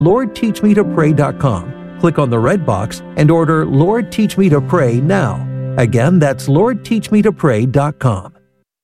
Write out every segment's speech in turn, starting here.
LordTeachMeToPray.com. Click on the red box and order Lord Teach Me to Pray now. Again, that's LordTeachMeToPray.com.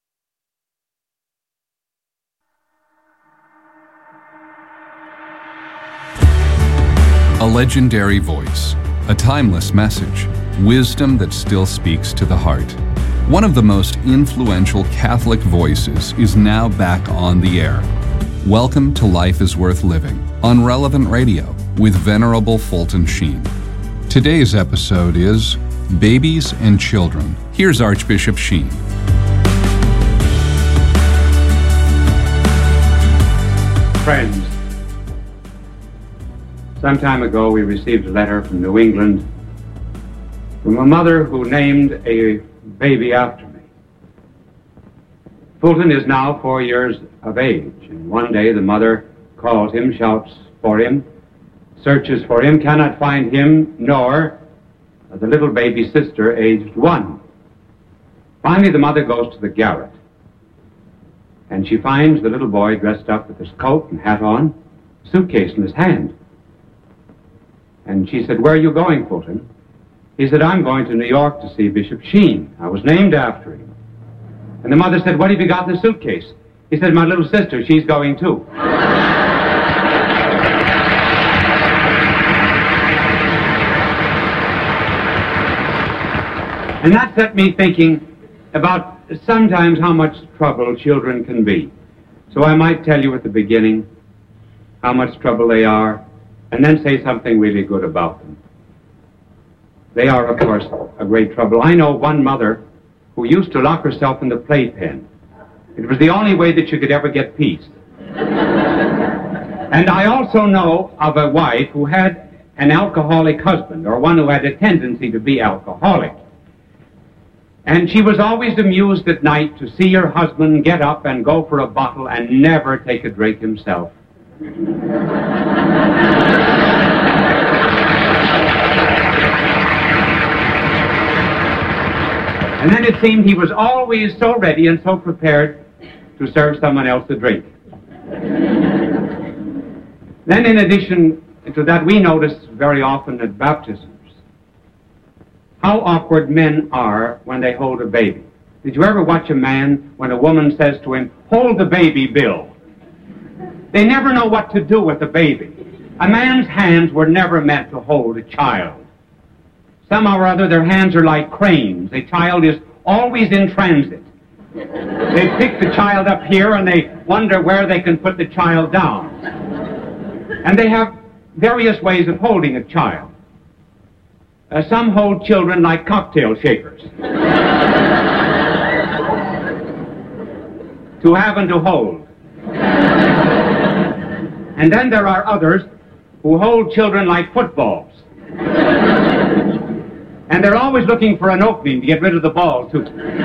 A legendary voice, a timeless message, wisdom that still speaks to the heart. One of the most influential Catholic voices is now back on the air. Welcome to Life is Worth Living on Relevant Radio with Venerable Fulton Sheen. Today's episode is Babies and Children. Here's Archbishop Sheen. Friends, some time ago we received a letter from New England from a mother who named a baby after me. Fulton is now 4 years of age, and one day the mother calls him, shouts for him, searches for him, cannot find him, nor the little baby sister aged 1. Finally the mother goes to the garret, and she finds the little boy dressed up with his coat and hat on, suitcase in his hand. And she said, "Where are you going, Fulton?" He said, "I'm going to New York to see Bishop Sheen. I was named after him." And the mother said, "What have you got in the suitcase?" He said, "My little sister, she's going too." And that set me thinking about sometimes how much trouble children can be. So I might tell you at the beginning how much trouble they are, and then say something really good about them. They are, of course, a great trouble. I know one mother who used to lock herself in the playpen. It was the only way that she could ever get peace. And I also know of a wife who had an alcoholic husband, or one who had a tendency to be alcoholic. And she was always amused at night to see her husband get up and go for a bottle and never take a drink himself. And then it seemed he was always so ready and so prepared to serve someone else a drink. Then in addition to that, we notice very often at baptisms how awkward men are when they hold a baby. Did you ever watch a man when a woman says to him, "Hold the baby, Bill"? They never know what to do with the baby. A man's hands were never meant to hold a child. Somehow or other, their hands are like cranes. A child is always in transit. They pick the child up here and they wonder where they can put the child down. And they have various ways of holding a child. Some hold children like cocktail shakers. To have and to hold. And then there are others who hold children like footballs. And they're always looking for an opening to get rid of the ball, too.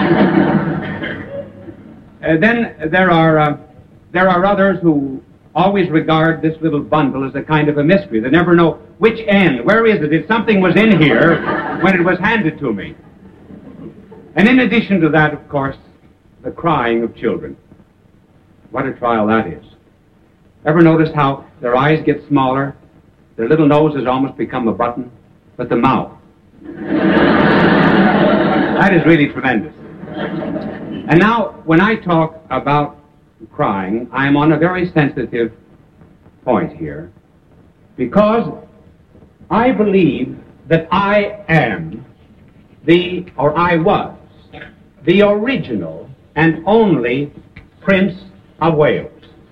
Then there are others who always regard this little bundle as a kind of a mystery. They never know which end. Where is it? If something was in here when it was handed to me. And in addition to that, of course, the crying of children. What a trial that is. Ever notice how their eyes get smaller, their little noses almost become a button, but the mouth. That is really tremendous. And now, when I talk about crying, I am on a very sensitive point here, because I believe that I am I was the original and only Prince of Wales.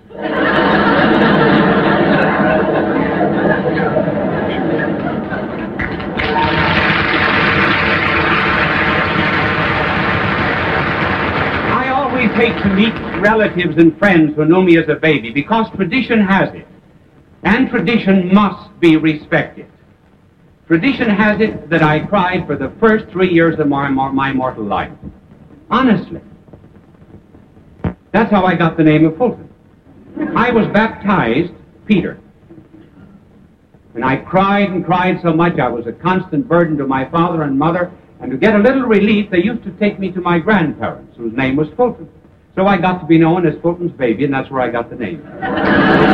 I hate to meet relatives and friends who knew me as a baby, because tradition has it, and tradition must be respected. Tradition has it that I cried for the first 3 years of my mortal life. Honestly. That's how I got the name of Fulton. I was baptized Peter. And I cried and cried so much I was a constant burden to my father and mother, and to get a little relief, they used to take me to my grandparents, whose name was Fulton. So I got to be known as Fulton's baby, and that's where I got the name.